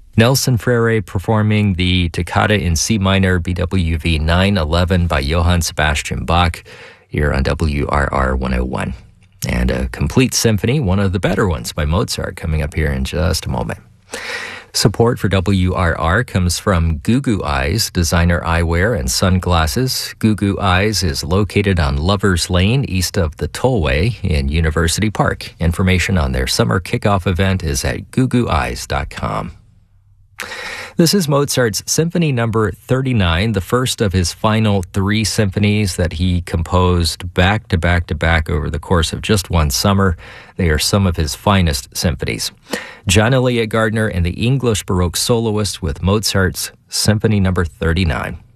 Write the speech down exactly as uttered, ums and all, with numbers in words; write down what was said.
Nelson Frere performing the Toccata in C minor B W V nine eleven by Johann Sebastian Bach here on W R R one oh one. And a complete symphony, one of the better ones by Mozart, coming up here in just a moment. Support for W R R comes from Goo Goo Eyes, designer eyewear and sunglasses. Goo Goo Eyes is located on Lovers Lane, east of the Tollway in University Park. Information on their summer kickoff event is at goo goo eyes dot com. This is Mozart's Symphony Number thirty-nine, the first of his final three symphonies that he composed back to back to back over the course of just one summer. They are some of his finest symphonies. John Elliott Gardner and the English Baroque soloist with Mozart's Symphony Number thirty-nine.